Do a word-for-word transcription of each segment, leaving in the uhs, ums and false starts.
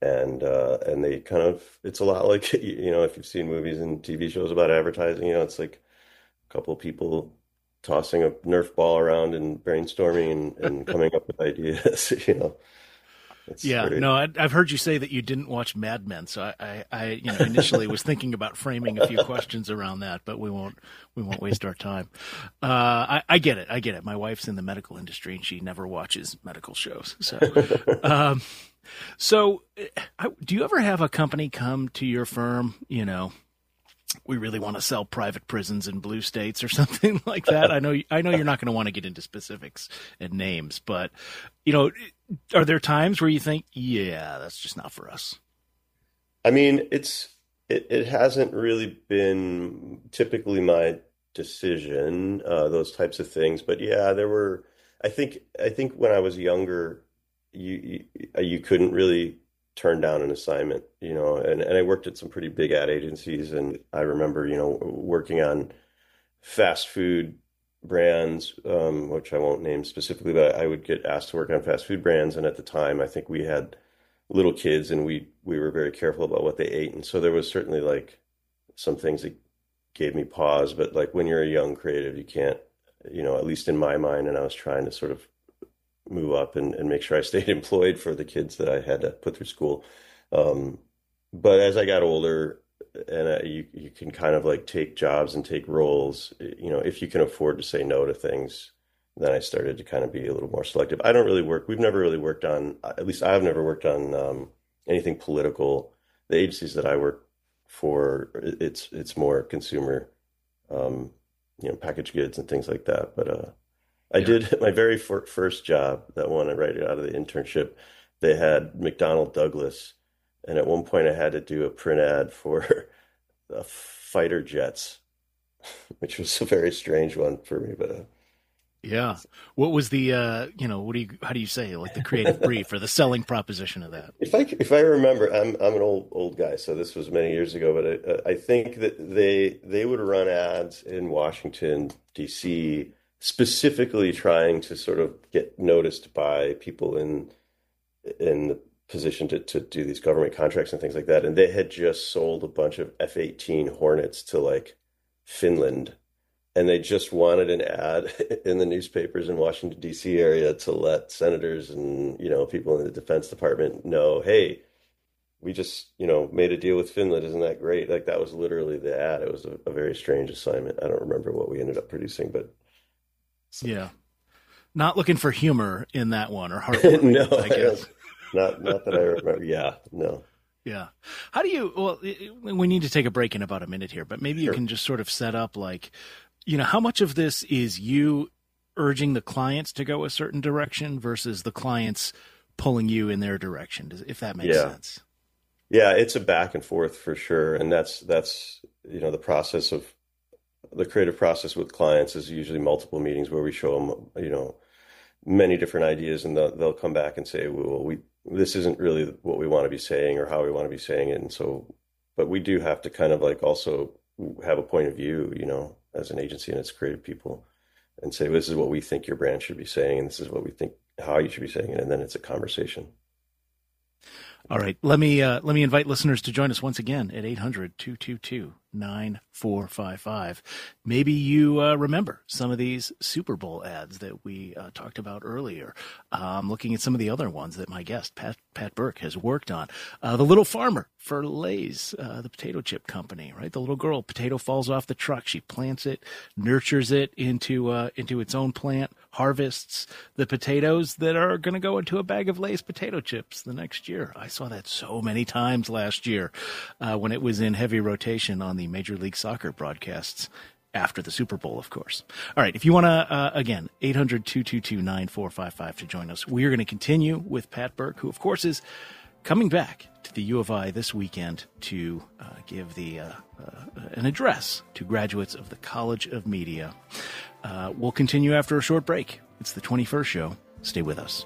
and uh, and they kind of it's a lot like you know if you've seen movies and T V shows about advertising, you know, it's like a couple of people tossing a Nerf ball around and brainstorming and, and coming up with ideas. You know, it's Yeah, very no, I, I've heard you say that you didn't watch Mad Men, so I, I, I, you know, initially was thinking about framing a few questions around that, but we won't, we won't waste our time. Uh, I, I get it, I get it. My wife's in the medical industry, and she never watches medical shows. So, um, so, uh, do you ever have a company come to your firm? You know, we really want to sell private prisons in blue states or something like that. I know, I know you're not going to want to get into specifics and names, but you know, are there times where you think, yeah, that's just not for us? I mean, it's it, it hasn't really been typically my decision, uh, those types of things. But yeah, there were. I think I think when I was younger, you you, you couldn't really turn down an assignment, you know. And and I worked at some pretty big ad agencies, and I remember, you know, working on fast food brands, um, which I won't name specifically, but I would get asked to work on fast food brands. And at the time, I think we had little kids, and we we were very careful about what they ate. And so there was certainly like some things that gave me pause. But like when you're a young creative, you can't, you know, at least in my mind, and I was trying to sort of move up and, and make sure I stayed employed for the kids that I had to put through school. Um, but as I got older, and uh, you you can kind of like take jobs and take roles, you know, if you can afford to say no to things, then I started to kind of be a little more selective. I don't really work, we've never really worked on, at least I've never worked on um, anything political. The agencies that I work for, it's it's more consumer, um, you know, packaged goods and things like that. But uh, I Yeah. did my very fir- first job, that one I right out of the internship. They had McDonnell Douglas, and at one point I had to do a print ad for uh, fighter jets, which was a very strange one for me. But uh, Yeah. What was the, uh, you know, what do you, how do you say, like the creative brief or the selling proposition of that? if I if I remember, I'm I'm an old old guy, so this was many years ago. But I, I think that they they would run ads in Washington, D C, specifically trying to sort of get noticed by people in in the position to, to do these government contracts and things like that. And they had just sold a bunch of F eighteen Hornets to like Finland. And they just wanted an ad in the newspapers in Washington, D C area to let senators and, you know, people in the Defense Department know, hey, we just, you know, made a deal with Finland. Isn't that great? Like that was literally the ad. It was a, a very strange assignment. I don't remember what we ended up producing, but Yeah. Not looking for humor in that one or heartwarming, no, I guess. not not that I remember. Yeah, no. Yeah. How do you, well, we need to take a break in about a minute here, but maybe you Sure. can just sort of set up like, you know, how much of this is you urging the clients to go a certain direction versus the clients pulling you in their direction, does- if that makes Yeah. sense? Yeah, it's a back and forth for sure. And that's that's you know the process of the creative process with clients is usually multiple meetings where we show them, you know, many different ideas, and they'll, they'll come back and say, well, we this isn't really what we want to be saying or how we want to be saying it. And so, but we do have to kind of like also have a point of view, you know, as an agency and as creative people, and say, this is what we think your brand should be saying, and this is what we think how you should be saying it. And then it's a conversation. All right. Let me uh, let me invite listeners to join us once again at eight hundred, two two two, nine four five five. Maybe you uh, remember some of these Super Bowl ads that we uh, talked about earlier. Um, looking at some of the other ones that my guest, Pat, Pat Burke, has worked on. Uh, the Little Farmer for Lay's, uh, the potato chip company, right? The little girl, potato falls off the truck. She plants it, nurtures it into uh, into its own plant, harvests the potatoes that are going to go into a bag of Lay's potato chips the next year. I saw that so many times last year uh, when it was in heavy rotation on the Major League Soccer broadcasts after the Super Bowl, of course. All right. If you want to, uh, again, eight hundred, two two two, nine four five five to join us. We are going to continue with Pat Burke, who, of course, is coming back to the U of I this weekend to uh, give the uh, uh, an address to graduates of the College of Media. Uh, we'll continue after a short break. It's the twenty-first show. Stay with us.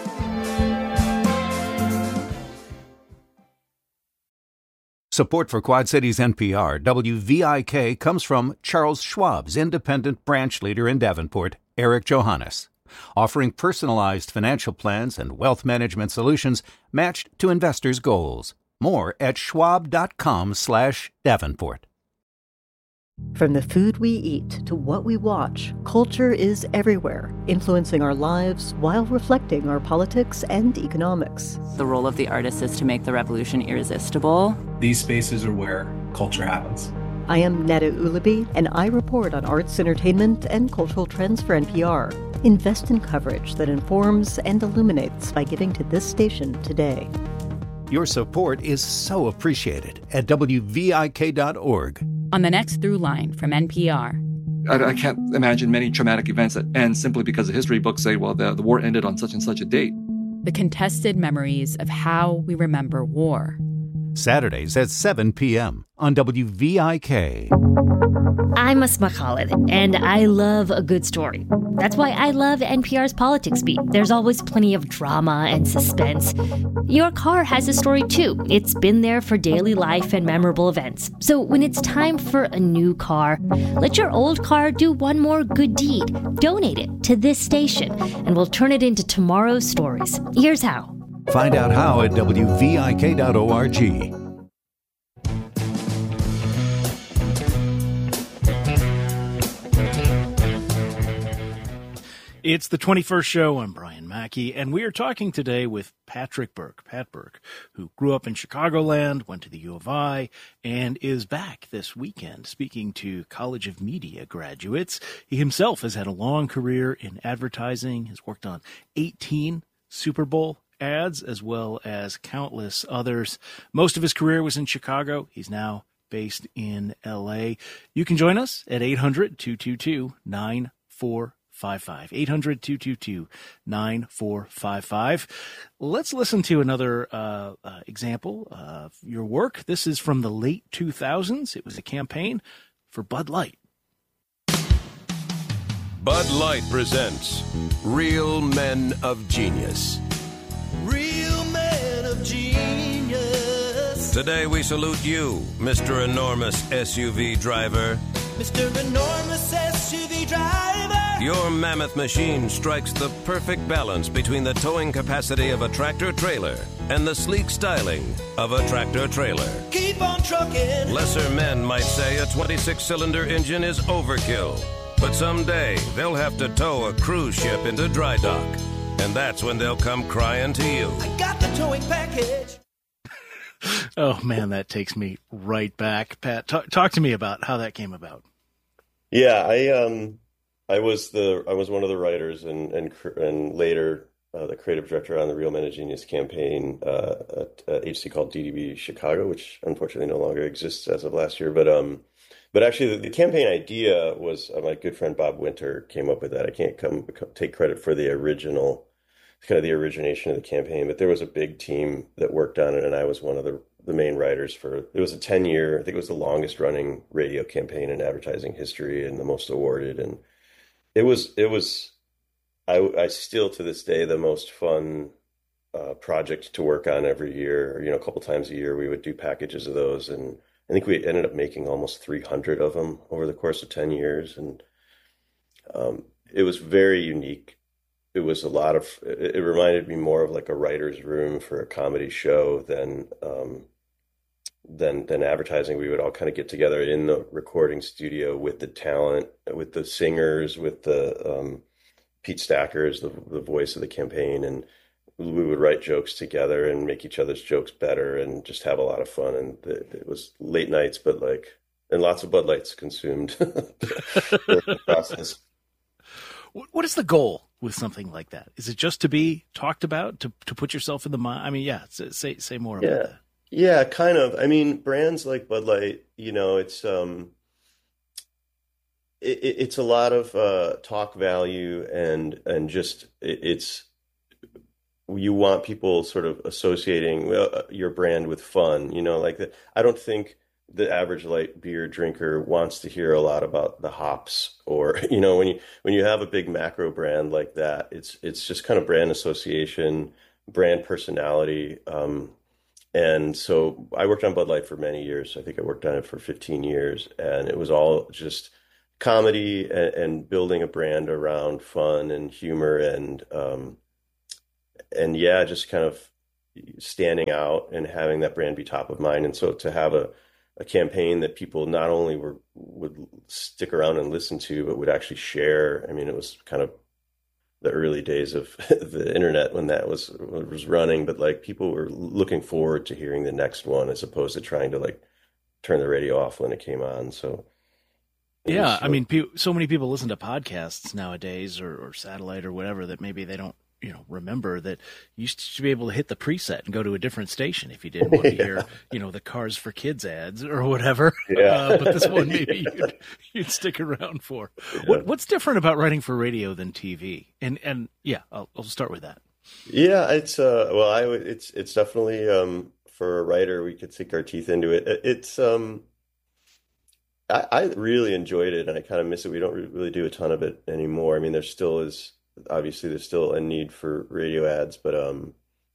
Support for Quad Cities N P R, W V I K, comes from Charles Schwab's independent branch leader in Davenport, Eric Johannes. offering personalized financial plans and wealth management solutions matched to investors' goals. More at schwab.com slash Davenport. From the food we eat to what we watch, culture is everywhere, influencing our lives while reflecting our politics and economics. The role of the artist is to make the revolution irresistible. These spaces are where culture happens. I am Netta Ulaby, and I report on arts, entertainment, and cultural trends for N P R. Invest in coverage that informs and illuminates by giving to this station today. Your support is so appreciated at W V I K dot org. On the next Through Line from N P R. I, I can't imagine many traumatic events that end simply because the history books say, well, the, the war ended on such and such a date. The contested memories of how we remember war. Saturdays at seven p.m. on W V I K. I'm Asma Khalid, and I love a good story. That's why I love N P R's Politics Beat. There's always plenty of drama and suspense. Your car has a story too. It's been there for daily life and memorable events. So when it's time for a new car, let your old car do one more good deed. Donate it to this station, and we'll turn it into tomorrow's stories. Here's how. Find out how at W V I K dot org. It's the twenty-first show. I'm Brian Mackey, and we are talking today with Patrick Burke. Pat Burke, who grew up in Chicagoland, went to the U of I, and is back this weekend speaking to College of Media graduates. He himself has had a long career in advertising, has worked on eighteen Super Bowl ads, as well as countless others. Most of his career was in Chicago. He's now based in L A. You can join us at eight hundred, two two two, nine four five five. eight hundred, two two two, nine four five five. Let's listen to another uh, uh, example of your work. This is from the late two thousands. It was a campaign for Bud Light. Bud Light presents Real Men of Genius. Real men of genius. Today we salute you, Mister Enormous S U V driver. Mister Enormous S U V driver. Your mammoth machine strikes the perfect balance between the towing capacity of a tractor-trailer and the sleek styling of a tractor-trailer. Keep on trucking. Lesser men might say a twenty-six cylinder engine is overkill, but someday they'll have to tow a cruise ship into dry dock. And that's when they'll come crying to you. I got the towing package. Oh, man, that takes me right back. Pat, talk, talk to me about how that came about. Yeah, I um, I was the I was one of the writers and and and later uh, the creative director on the Real Men of Genius campaign uh, at an agency called D D B Chicago, which unfortunately no longer exists as of last year. But um, but actually the, the campaign idea was uh, my good friend Bob Winter came up with that. I can't come take credit for the original. Kind of the origination of the campaign, but there was a big team that worked on it, and I was one of the the main writers for. It was a ten year, I think it was the longest running radio campaign in advertising history, and the most awarded. And it was it was, I I still to this day the most fun uh, project to work on every year. You know, a couple times a year we would do packages of those, and I think we ended up making almost three hundred of them over the course of ten years, and um, it was very unique. It was a lot of, it, it reminded me more of like a writer's room for a comedy show than, um, than, than advertising. We would all kind of get together in the recording studio with the talent, with the singers, with the, um, Pete Stackers, the, the voice of the campaign. And we would write jokes together and make each other's jokes better and just have a lot of fun. And it, it was late nights, but like, and lots of Bud Lights consumed during the process. What is the goal with something like that? Is it just to be talked about, to to put yourself in the mind? I mean, yeah, say say more about yeah. that. Yeah, kind of. I mean, brands like Bud Light, you know, it's um, it, it's a lot of uh, talk value and and just it, it's you want people sort of associating uh, your brand with fun, you know, like that. I don't think the average light beer drinker wants to hear a lot about the hops, or, you know, when you, when you have a big macro brand like that, it's, it's just kind of brand association, brand personality. Um, and so I worked on Bud Light for many years. I think I worked on it for fifteen years, and it was all just comedy and, and building a brand around fun and humor and um, and yeah, just kind of standing out and having that brand be top of mind. And so to have a, a campaign that people not only were would stick around and listen to, but would actually share. I mean, it was kind of the early days of the internet when that was was running, but like people were looking forward to hearing the next one as opposed to trying to like turn the radio off when it came on. So yeah, I mean, pe- so many people listen to podcasts nowadays or, or satellite or whatever that maybe they don't, you know, remember that you used to be able to hit the preset and go to a different station if you didn't want to yeah. hear, you know, the Cars for Kids ads or whatever. Yeah. Uh, but this one maybe you'd, you'd stick around for. Yeah. What, what's different about writing for radio than T V? And and yeah, I'll, I'll start with that. Yeah, it's uh, well, I would it's it's definitely um, for a writer we could sink our teeth into it. It's um. I, I really enjoyed it, and I kind of miss it. We don't really do a ton of it anymore. I mean, there still is, obviously, there's still a need for radio ads, but um,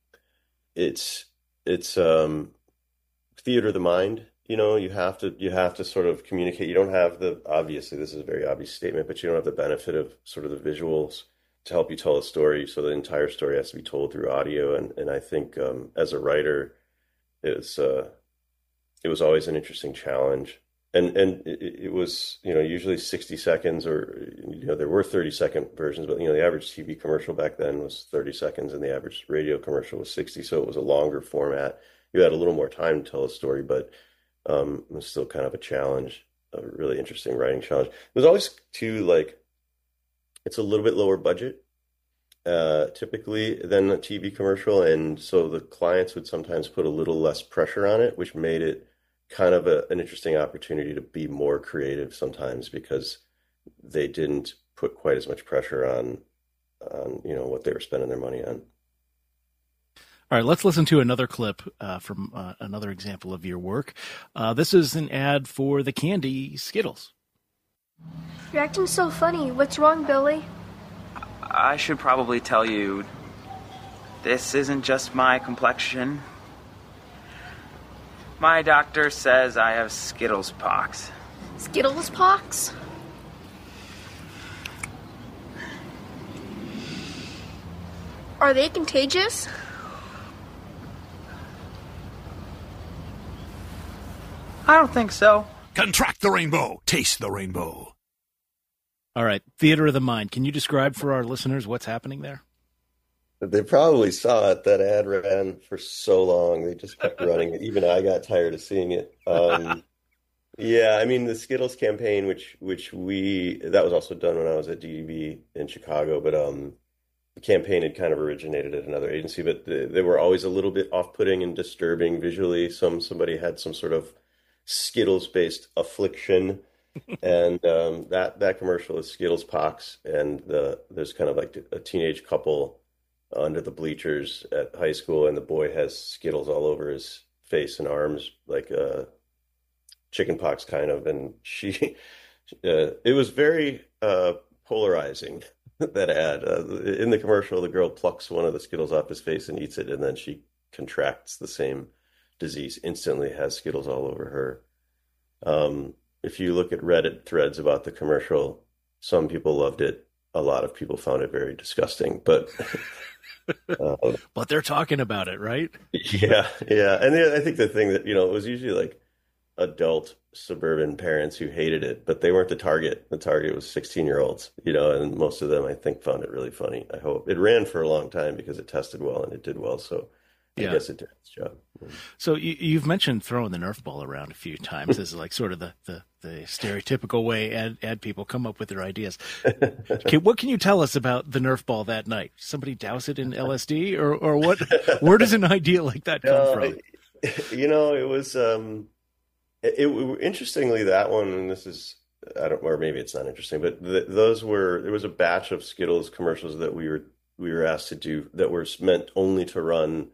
it's it's um, theater of the mind. You know, you have to you have to sort of communicate. You don't have the, obviously, this is a very obvious statement, but you don't have the benefit of sort of the visuals to help you tell a story. So the entire story has to be told through audio, and and I think um, as a writer, it's uh, it was always an interesting challenge. And and it, it was, you know, usually sixty seconds or, you know, there were thirty second versions, but, you know, the average T V commercial back then was thirty seconds and the average radio commercial was sixty. So it was a longer format. You had a little more time to tell a story, but um, it was still kind of a challenge, a really interesting writing challenge. It was always too, like, it's a little bit lower budget uh, typically than a T V commercial. And so the clients would sometimes put a little less pressure on it, which made it kind of a, an interesting opportunity to be more creative sometimes because they didn't put quite as much pressure on, on you know, what they were spending their money on. All right, let's listen to another clip uh, from uh, another example of your work. Uh, this is an ad for the candy Skittles. You're acting so funny. What's wrong, Billy? I should probably tell you, this isn't just my complexion. My doctor says I have Skittles pox. Skittles pox? Are they contagious? I don't think so. Contract the rainbow. Taste the rainbow. All right. Theater of the mind. Can you describe for our listeners what's happening there? They probably saw it. That ad ran for so long. They just kept running it. Even I got tired of seeing it. Um, yeah, I mean, the Skittles campaign, which which we, that was also done when I was at D D B in Chicago, but um, the campaign had kind of originated at another agency, but the, they were always a little bit off-putting and disturbing visually. Some Somebody had some sort of Skittles-based affliction, and um, that, that commercial is Skittles pox, and the, there's kind of like a teenage couple under the bleachers at high school, and the boy has Skittles all over his face and arms, like uh, chicken pox kind of. And she, uh, it was very uh, polarizing, that ad. Uh, in the commercial, the girl plucks one of the Skittles off his face and eats it, and then she contracts the same disease, instantly has Skittles all over her. Um, if you look at Reddit threads about the commercial, some people loved it. A lot of people found it very disgusting, but uh, but they're talking about it, right? Yeah, yeah. And I think the thing that, you know, it was usually like adult suburban parents who hated it, but they weren't the target. The target was sixteen year olds, you know, and most of them, I think, found it really funny. I hope it ran for a long time because it tested well and it did well. So I yeah. guess it did its job. So you, you've mentioned throwing the Nerf ball around a few times. This is like sort of the, the, the stereotypical way ad, ad people come up with their ideas. Okay, what can you tell us about the Nerf ball that night? Somebody douse it in L S D, or or what? Where does an idea like that come no, from? It, you know, it was um, it, it interestingly, that one, and this is, I don't, or maybe it's not interesting, but the, those were, there was a batch of Skittles commercials that we were we were asked to do that were meant only to run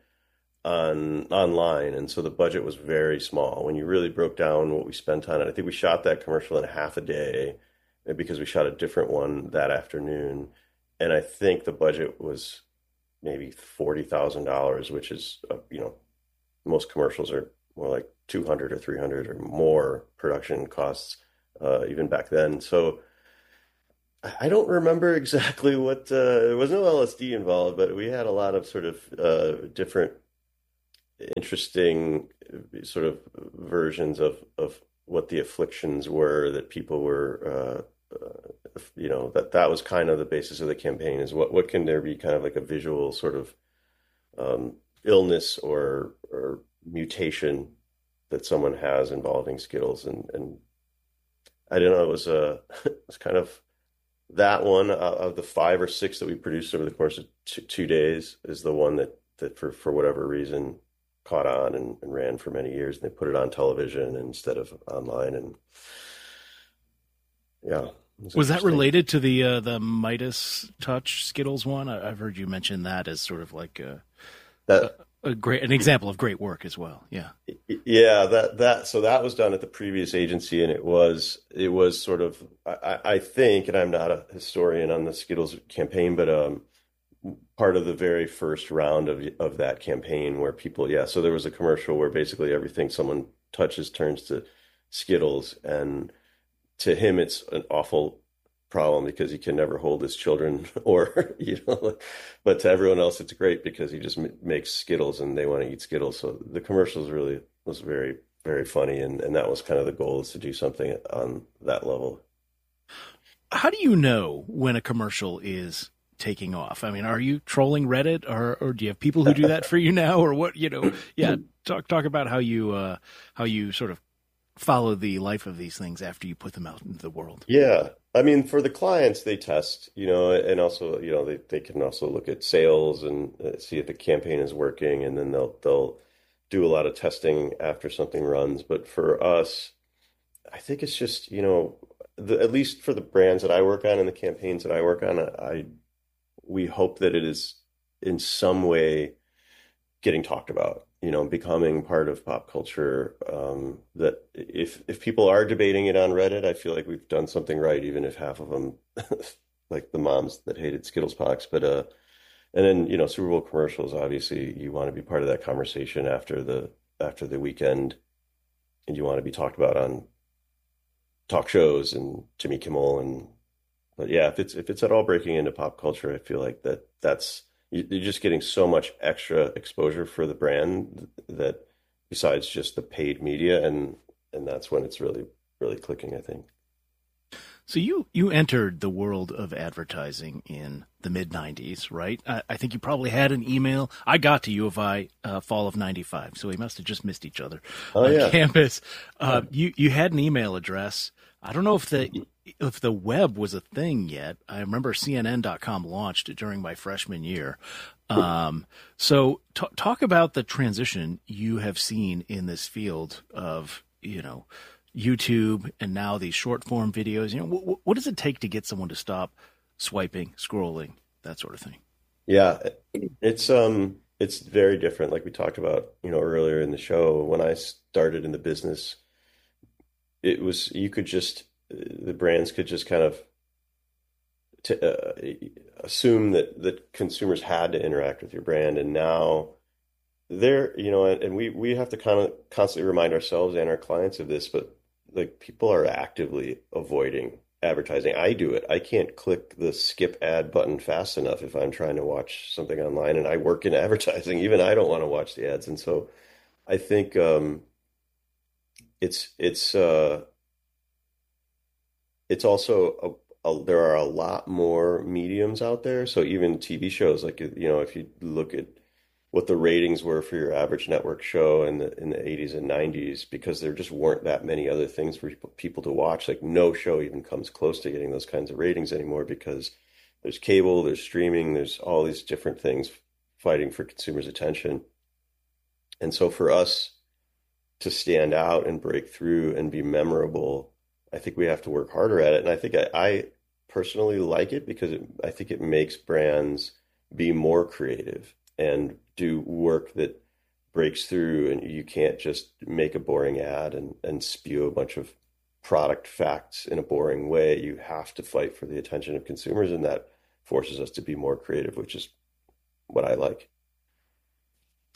on online, and so the budget was very small. When you really broke down what we spent on it, I think we shot that commercial in half a day because we shot a different one that afternoon, and I think the budget was maybe forty thousand dollars, which is, uh, you know, most commercials are more like two hundred or three hundred or more production costs uh, even back then. So I don't remember exactly what, uh, there was no L S D involved, but we had a lot of sort of uh, different interesting sort of versions of, of what the afflictions were that people were, uh, uh, you know, that that was kind of the basis of the campaign is what, what can there be kind of like a visual sort of um, illness or, or mutation that someone has involving Skittles. And, and I don't know, it was a, it was kind of that one uh, of the five or six that we produced over the course of two, two days is the one that, that for, for whatever reason caught on and, and ran for many years. And they put it on television instead of online. And yeah. Was, was that related to the, uh, the Midas Touch Skittles one? I, I've heard you mention that as sort of like a, that, a, a great, an example of great work as well. Yeah. Yeah. That, that, so that was done at the previous agency, and it was, it was sort of, I, I think, and I'm not a historian on the Skittles campaign, but, um, part of the very first round of of that campaign where people, yeah, so there was a commercial where basically everything someone touches turns to Skittles, and to him it's an awful problem because he can never hold his children, or you know, but to everyone else it's great because he just m- makes Skittles and they want to eat Skittles. So the commercials really was very, very funny, and and that was kind of the goal, is to do something on that level. How do you know when a commercial is taking off? I mean, are you trolling Reddit, or, or do you have people who do that for you now, or what, you know, yeah, talk, talk about how you, uh, how you sort of follow the life of these things after you put them out into the world. Yeah. I mean, for the clients, they test, you know, and also, you know, they, they can also look at sales and see if the campaign is working, and then they'll, they'll do a lot of testing after something runs. But for us, I think it's just, you know, the, at least for the brands that I work on and the campaigns that I work on, I, we hope that it is in some way getting talked about, you know, becoming part of pop culture. Um, that if if people are debating it on Reddit, I feel like we've done something right, even if half of them, like the moms that hated Skittles Pox. But uh, and then, you know, Super Bowl commercials. Obviously, you want to be part of that conversation after the after the weekend, and you want to be talked about on talk shows and Jimmy Kimmel. And but yeah, if it's if it's at all breaking into pop culture, I feel like that that's you're just getting so much extra exposure for the brand that besides just the paid media, and and that's when it's really really clicking, I think. So you you entered the world of advertising in the mid nineties, right? I, I think you probably had an email. I got to U of I uh, fall of ninety-five, so we must have just missed each other oh, on yeah. campus. Uh, you you had an email address. I don't know if the if the web was a thing yet. I remember C N N dot com launched during my freshman year. Um, so t- talk about the transition you have seen in this field of, you know, YouTube and now these short form videos. You know, w- what does it take to get someone to stop swiping, scrolling, that sort of thing? Yeah, it's um it's very different. Like we talked about, you know, earlier in the show, when I started in the business, it was, you could just, the brands could just kind of t- uh, assume that, that consumers had to interact with your brand. And now they're, you know, and we, we have to kind of constantly remind ourselves and our clients of this, but like people are actively avoiding advertising. I do it. I can't click the skip ad button fast enough if I'm trying to watch something online, and I work in advertising. Even I don't want to watch the ads. And so I think, um, It's it's uh, it's also a, a, there are a lot more mediums out there. So even T V shows, like, you know, if you look at what the ratings were for your average network show in the in the eighties and nineties, because there just weren't that many other things for people to watch. Like no show even comes close to getting those kinds of ratings anymore, because there's cable, there's streaming, there's all these different things fighting for consumers' attention. And so for us to stand out and break through and be memorable, I think we have to work harder at it. And I think I, I personally like it because it, I think it makes brands be more creative and do work that breaks through. And you can't just make a boring ad and, and spew a bunch of product facts in a boring way. You have to fight for the attention of consumers, and that forces us to be more creative, which is what I like.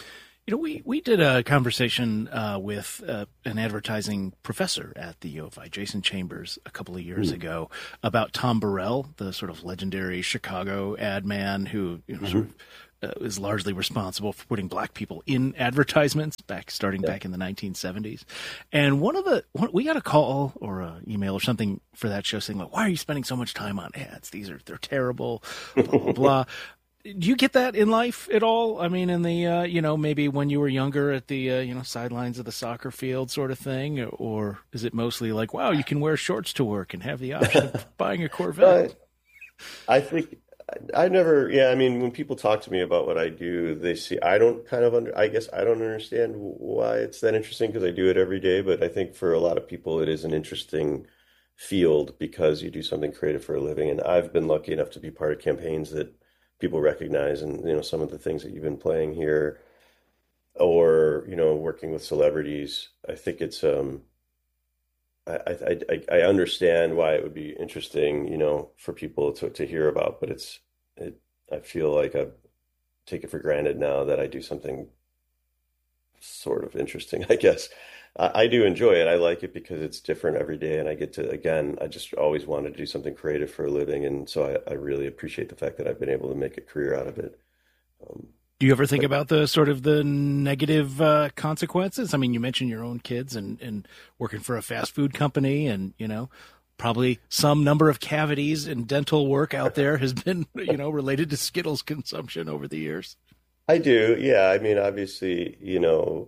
You know, we, we did a conversation uh, with uh, an advertising professor at the U of I, Jason Chambers, a couple of years mm. ago, about Tom Burrell, the sort of legendary Chicago ad man who you know, mm-hmm. sort of uh, is largely responsible for putting black people in advertisements back starting yeah. back in the nineteen seventies. And one of the one, we got a call or an email or something for that show saying, like, "Why are you spending so much time on ads? These are they're terrible." Blah blah blah. Do you get that in life at all? I mean, in the, uh, you know, maybe when you were younger at the, uh, you know, sidelines of the soccer field sort of thing? Or is it mostly like, wow, you can wear shorts to work and have the option of buying a Corvette? I think I never, yeah, I mean, when people talk to me about what I do, they see, I don't kind of, under, I guess I don't understand why it's that interesting because I do it every day. But I think for a lot of people, it is an interesting field because you do something creative for a living. And I've been lucky enough to be part of campaigns that people recognize, and you know, some of the things that you've been playing here or, you know, working with celebrities. I think it's um I I I, I understand why it would be interesting, you know, for people to, to hear about, but it's it I feel like I take it for granted now that I do something sort of interesting, I guess. I, I do enjoy it. I like it because it's different every day, and I get to, again, I just always wanted to do something creative for a living, and so I, I really appreciate the fact that I've been able to make a career out of it. Um, do you ever think but, about the sort of the negative uh, consequences? I mean, you mentioned your own kids and, and working for a fast food company, and, you know, probably some number of cavities and dental work out there has been, you know, related to Skittles consumption over the years. I do. Yeah. I mean, obviously, you know,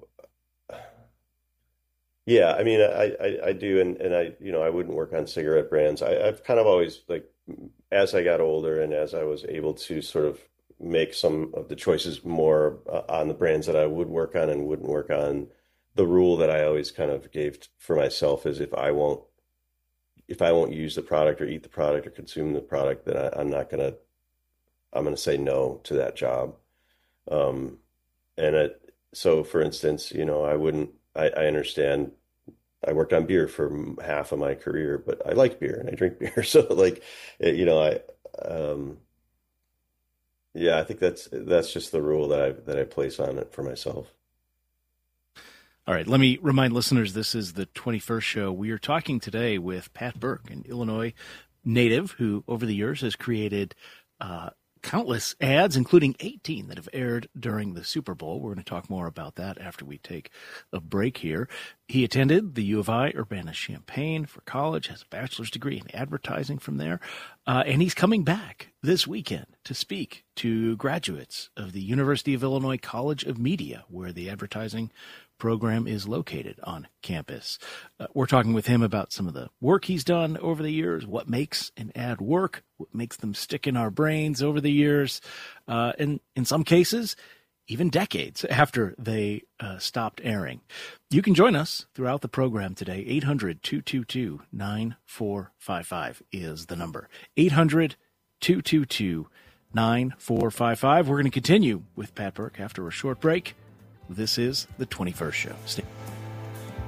yeah, I mean, I, I, I do. And, and I, you know, I wouldn't work on cigarette brands. I, I've kind of always, like, as I got older and as I was able to sort of make some of the choices more uh, on the brands that I would work on and wouldn't work on, the rule that I always kind of gave for myself is if I won't, if I won't use the product or eat the product or consume the product, then I, I'm not going to, I'm going to say no to that job. Um, and it, so for instance, you know, I wouldn't, I, I understand I worked on beer for half of my career, but I like beer and I drink beer. So like, it, you know, I, um, yeah, I think that's, that's just the rule that I, that I place on it for myself. All right. Let me remind listeners, this is the twenty-first show. We are talking today with Pat Burke, an Illinois native who over the years has created, uh, countless ads, including eighteen that have aired during the Super Bowl. We're going to talk more about that after we take a break here. He attended the U of I Urbana-Champaign for college, has a bachelor's degree in advertising from there, uh, and he's coming back this weekend to speak to graduates of the University of Illinois College of Media, where the advertising program is located on campus. Uh, we're talking with him about some of the work he's done over the years, what makes an ad work, what makes them stick in our brains over the years, uh, and in some cases, even decades after they uh, stopped airing. You can join us throughout the program today. eight hundred, two two two, nine four five five is the number. eight hundred, two two two, nine four five five. We're going to continue with Pat Burke after a short break. This is the twenty-first show. Stay